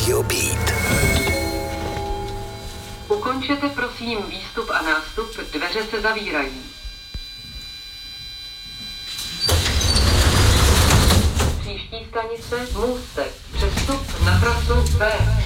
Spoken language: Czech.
Radio Beat. Ukončete prosím výstup a nástup, dveře se zavírají. Příští stanice Můstek. Přestup na trasu B.